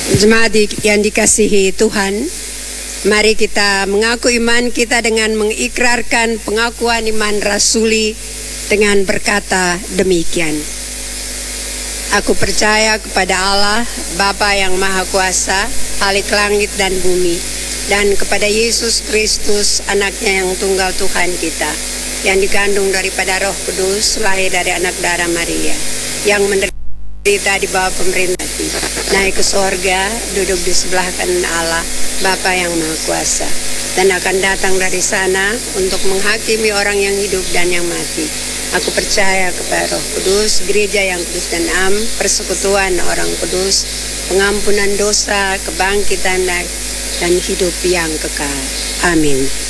Jemaat yang dikasihi Tuhan, mari kita mengaku iman kita dengan mengikrarkan pengakuan iman rasuli dengan berkata demikian. Aku percaya kepada Allah, Bapa yang Maha Kuasa, Khalik langit dan bumi, dan kepada Yesus Kristus, anaknya yang tunggal Tuhan kita, yang dikandung daripada Roh Kudus, lahir dari anak darah Maria, yang menderita di bawah pemerintah, naik ke sorga, duduk di sebelah kanan Allah, Bapa yang Maha Kuasa, dan akan datang dari sana untuk menghakimi orang yang hidup dan yang mati. Aku percaya kepada Roh Kudus, gereja yang kudus dan am, persekutuan orang kudus, pengampunan dosa, kebangkitan dan hidup yang kekal. Amin.